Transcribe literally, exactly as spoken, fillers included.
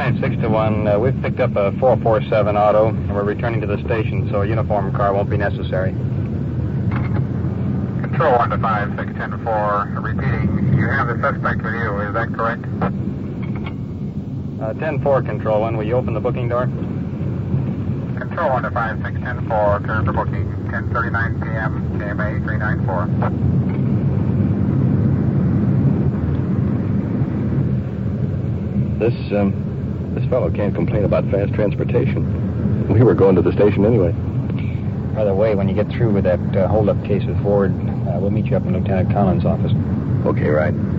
nine six to one. Uh, we've picked up a four four seven auto, and we're returning to the station, so a uniform car won't be necessary. Control one to five six ten four. Repeating, you have the suspect with you, is that correct? Uh, ten four, Control one. Will you open the booking door? Control one to five six ten four. Turn for booking. ten thirty-nine p.m. K M A three nine four. This, um, this fellow can't complain about fast transportation. We were going to the station anyway. By the way, when you get through with that uh, hold-up case with Ford, uh, we'll meet you up in Lieutenant Collins' office. Okay, right.